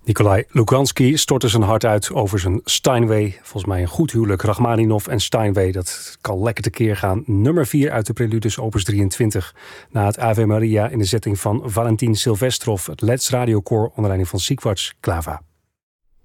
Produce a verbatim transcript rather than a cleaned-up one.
Nikolai Luganski stortte zijn hart uit over zijn Steinway. Volgens mij een goed huwelijk. Rachmaninov en Steinway, dat kan lekker tekeer gaan. Nummer vier uit de Preludes opus drieëntwintig. Na het Ave Maria in de zetting van Valentin Silvestrov. Het Let's Radio Koor onder leiding van Siegfried Klava.